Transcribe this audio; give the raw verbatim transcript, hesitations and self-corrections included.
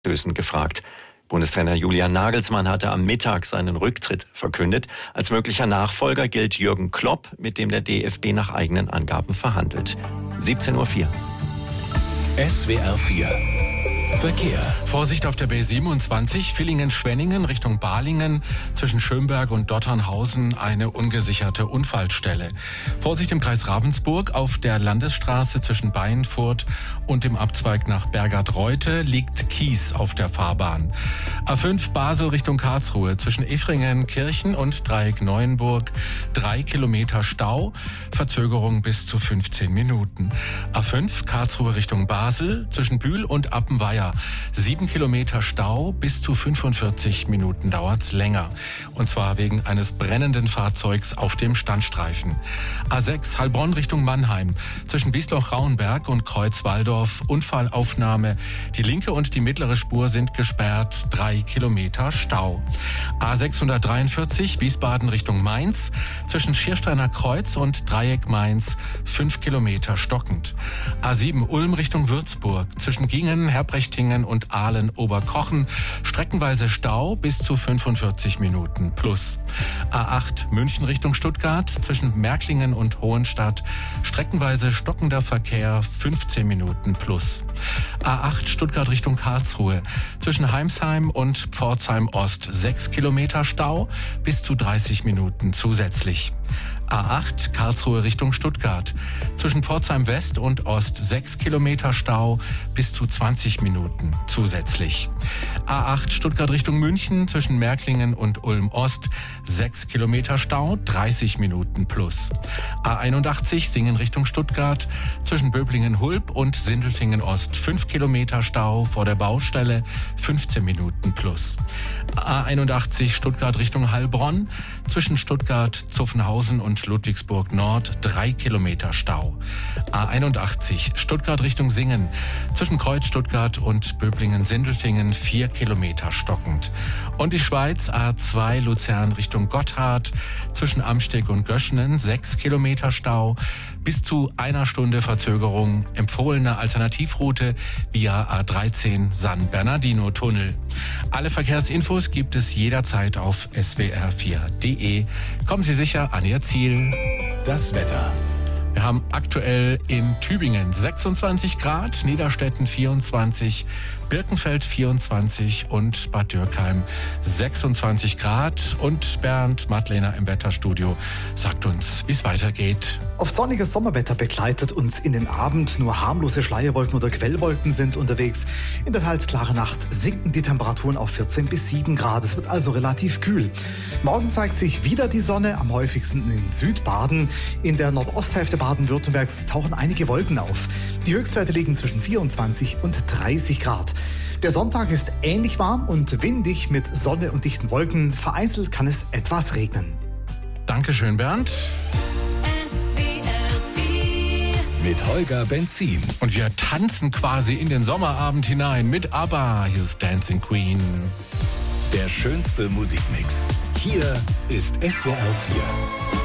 Stößen gefragt. Bundestrainer Julian Nagelsmann hatte am Mittag seinen Rücktritt verkündet. Als möglicher Nachfolger gilt Jürgen Klopp, mit dem der D F B nach eigenen Angaben verhandelt. siebzehn Uhr vier. S W R vier Verkehr. Vorsicht auf der B siebenundzwanzig, Villingen-Schwenningen Richtung Balingen. Zwischen Schönberg und Dotternhausen eine ungesicherte Unfallstelle. Vorsicht im Kreis Ravensburg auf der Landesstraße zwischen Beinfurt und dem Abzweig nach Bergard-Reute liegt Kies auf der Fahrbahn. A fünf Basel Richtung Karlsruhe zwischen Effringen, Kirchen und Dreieck Neuenburg. Drei Kilometer Stau, Verzögerung bis zu fünfzehn Minuten. A fünf Karlsruhe Richtung Basel zwischen Bühl und Appenweier. Sieben Kilometer Stau, bis zu fünfundvierzig Minuten dauert's länger. Und zwar wegen eines brennenden Fahrzeugs auf dem Standstreifen. A sechs Heilbronn Richtung Mannheim. Zwischen Biesloch-Rauenberg und Kreuz-Walldorf Unfallaufnahme. Die linke und die mittlere Spur sind gesperrt. Drei Kilometer Stau. A sechshundertdreiundvierzig Wiesbaden Richtung Mainz. Zwischen Schiersteiner Kreuz und Dreieck Mainz. Fünf Kilometer stockend. A sieben Ulm Richtung Würzburg. Zwischen Gingen, Herbrecht und Aalen-Oberkochen. Streckenweise Stau bis zu fünfundvierzig Minuten plus. A acht München Richtung Stuttgart zwischen Märklingen und Hohenstadt. Streckenweise stockender Verkehr fünfzehn Minuten plus. A acht Stuttgart Richtung Karlsruhe. Zwischen Heimsheim und Pforzheim Ost sechs Kilometer Stau bis zu dreißig Minuten zusätzlich. A acht Karlsruhe Richtung Stuttgart. Zwischen Pforzheim West und Ost sechs Kilometer Stau bis zu zwanzig Minuten zusätzlich. A acht Stuttgart Richtung München zwischen Märklingen und Ulm Ost sechs Kilometer Stau, dreißig Minuten plus. A einundachtzig Singen Richtung Stuttgart zwischen Böblingen-Hulb und Sindelfingen Ost fünf Kilometer Stau vor der Baustelle, fünfzehn Minuten plus. A einundachtzig Stuttgart Richtung Heilbronn zwischen Stuttgart, Zuffenhausen und Ludwigsburg Nord drei Kilometer Stau. A einundachtzig Stuttgart Richtung Singen zwischen Kreuz Stuttgart und Böblingen-Sindelfingen vier Kilometer stockend. Und die Schweiz A zwei Luzern Richtung Gotthard zwischen Amsteg und Göschenen sechs Kilometer Stau, bis zu einer Stunde Verzögerung. Empfohlene Alternativroute via A dreizehn San Bernardino Tunnel. Alle Verkehrsinfos gibt es jederzeit auf S W R vier Punkt de. Kommen Sie sicher an Ihr Ziel. Das Wetter. Wir haben aktuell in Tübingen sechsundzwanzig Grad, Niederstetten vierundzwanzig, Birkenfeld vierundzwanzig und Bad Dürkheim sechsundzwanzig Grad. Und Bernd Madlener im Wetterstudio sagt uns, wie es weitergeht. Oft sonniges Sommerwetter begleitet uns in den Abend. Nur harmlose Schleierwolken oder Quellwolken sind unterwegs. In der teils klaren Nacht sinken die Temperaturen auf vierzehn bis sieben Grad. Es wird also relativ kühl. Morgen zeigt sich wieder die Sonne, am häufigsten in Südbaden. In der Nordosthälfte Baden-Württembergs tauchen einige Wolken auf. Die Höchstwerte liegen zwischen vierundzwanzig und dreißig Grad. Der Sonntag ist ähnlich warm und windig mit Sonne und dichten Wolken. Vereinzelt kann es etwas regnen. Dankeschön, Bernd. Mit Holger Benzin. Und wir tanzen quasi in den Sommerabend hinein mit ABBA. Hier ist Dancing Queen. Der schönste Musikmix. Hier ist S W R vier.